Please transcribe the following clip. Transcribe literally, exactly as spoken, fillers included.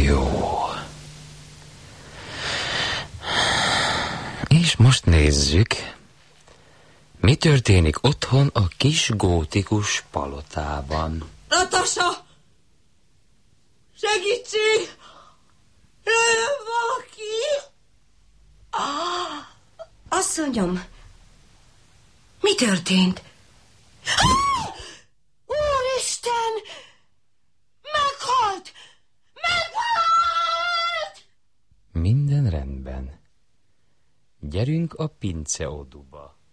Jó. És most nézzük, mi történik otthon a kis gótikus palotában. Natasa! Segítség! Jöjjön valaki! Ah, asszonyom, mi történt? Ah! Úristen! Meghalt! Meghalt! Minden rendben. Gyerünk a pinceoduba.